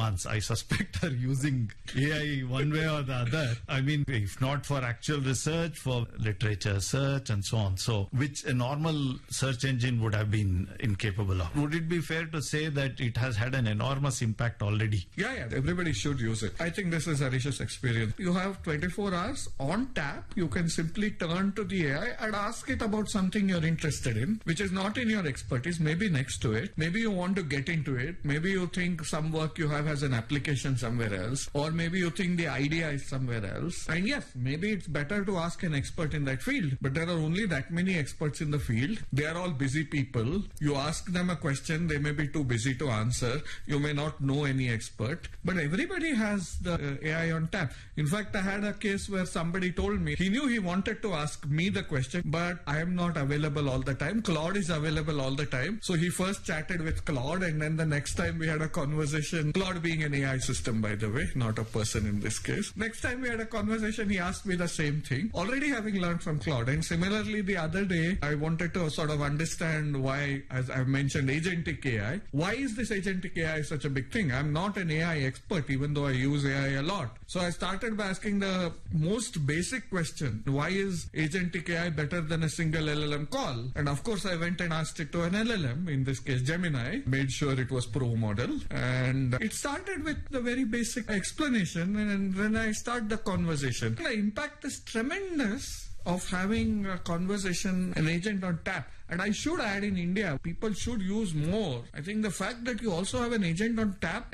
ones I suspect are using AI one way or the other. I mean, if not for actual research, for literature search and so on. So, which a normal search engine would have been incapable of. Would it be fair to say that it has had an enormous impact already? Yeah. Everybody should use it. I think this is Harish's experience. You have 24 hours on tap. You can simply turn to the AI and ask it about something you're interested in, which is not in your expertise, maybe next to it. Maybe you want to get into it. Maybe you think some work you have has an application somewhere else, or maybe you think the idea is somewhere else. And yes, maybe it's better to ask an expert in that field, but there are only that many experts in the field. They are all busy people. You ask them a question, they may be too busy to answer. You may not know any expert, but everybody has the AI on tap. In fact, I had a case where somebody told me he knew he wanted to ask me the question, but I am not available all the time. Claude is available all the time. So he first chatted with Claude, and then the next time we had a conversation, Claude being an AI system, by the way, not a person in this case. Next time we had a conversation, he asked me the same thing, already having learned from Claude. And similarly, the other day, I wanted to sort of understand why, as I've mentioned, agentic AI. Why is this agentic AI such a big thing? I'm not an AI expert, even though I use AI a lot. So I started by asking the most basic question: why is agentic AI better than a single LLM call? And of course, I went and asked it to an LLM, in this case Gemini, made sure it was pro model, and it started with the very basic explanation, and then I start the conversation. The impact is tremendous of having a conversation, an agent on tap. And I should add, in India, people should use more. I think the fact that you also have an agent on tap,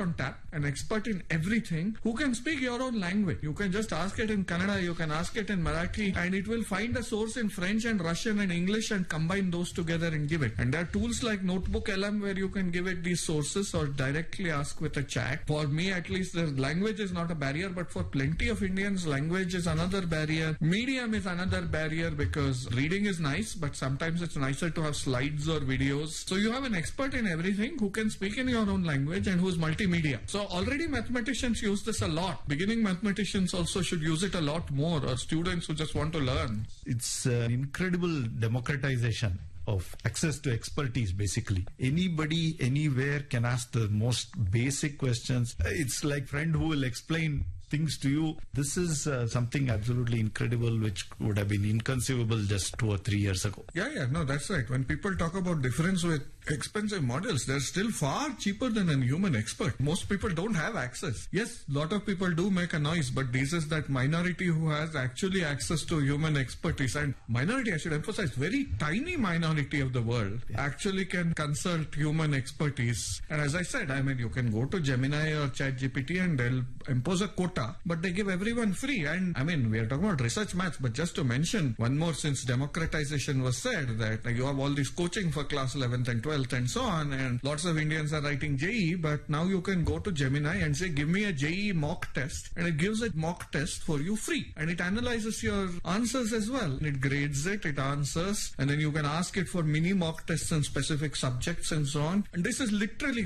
an expert in everything, who can speak your own language. You can just ask it in Kannada, you can ask it in Marathi, and it will find a source in French and Russian and English and combine those together and give it. And there are tools like Notebook LM where you can give it these sources or directly ask with a chat. For me, at least, the language is not a barrier, but for plenty of Indians, language is another barrier. Medium is another barrier, because reading is nice, but sometimes it's nicer to have slides or videos. So you have an expert in everything who can speak in your own language and who's multimedia. So already mathematicians use this a lot. Beginning mathematicians also should use it a lot more, or students who just want to learn. It's an incredible democratization of access to expertise, basically. Anybody, anywhere can ask the most basic questions. It's like a friend who will explain things to you. This is something absolutely incredible, which would have been inconceivable just 2 or 3 years ago. Yeah, no, that's right. When people talk about difference with expensive models, they're still far cheaper than a human expert. Most people don't have access. Yes, a lot of people do make a noise, but this is that minority who has actually access to human expertise. And minority, I should emphasize, very tiny minority of the world actually can consult human expertise. And as I said, I mean, you can go to Gemini or ChatGPT and they'll impose a quota, but they give everyone free. And I mean, we are talking about research maths, but just to mention one more, since democratization was said, that you have all this coaching for class 11th and 12th and so on, and lots of Indians are writing JEE, but now you can go to Gemini and say, give me a JEE mock test, and it gives a mock test for you free, and it analyzes your answers as well. It grades it, it answers, and then you can ask it for mini mock tests on specific subjects and so on. And this is literally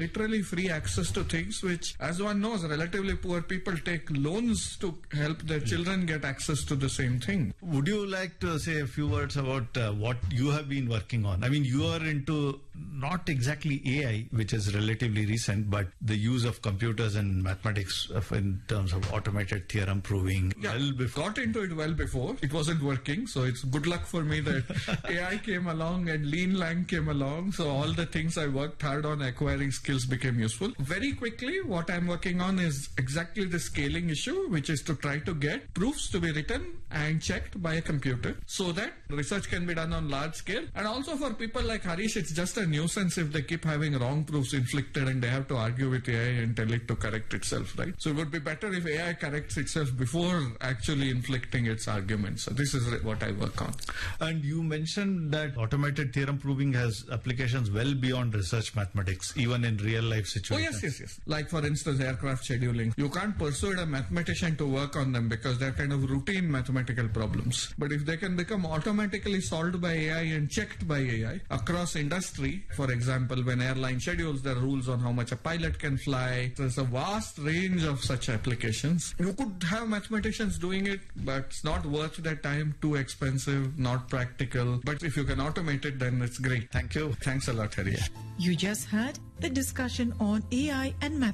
free access to things which, as one knows, relatively poor people take loans to help their children get access to the same thing. Would you like to say a few words about what you have been working on? I mean, you are into not exactly AI, which is relatively recent, but the use of computers and mathematics in terms of automated theorem proving. Yeah, got into it well before. It wasn't working, so it's good luck for me that AI came along and Lean Lang came along. So all the things I worked hard on acquiring skills became useful. Very quickly, what I'm working on is exactly the scaling issue, which is to try to get proofs to be written and checked by a computer so that research can be done on large scale. And also for people like Harish, it's just a nuisance if they keep having wrong proofs inflicted and they have to argue with AI and tell it to correct itself, right? So it would be better if AI corrects itself before actually inflicting its arguments. So this is what I work on. And you mentioned that automated theorem proving has applications well beyond research mathematics, even in real life situations. Oh, yes. Like for instance, aircraft scheduling. You can't persuade a mathematician to work on them because they're kind of routine mathematical problems. But if they can become automatically solved by AI and checked by AI across industry, for example, when airline schedules, there are rules on how much a pilot can fly. There's a vast range of such applications. You could have mathematicians doing it, but it's not worth their time, too expensive, not practical. But if you can automate it, then it's great. Thank you. Thanks a lot, Hari. You just heard the discussion on AI and mathematics.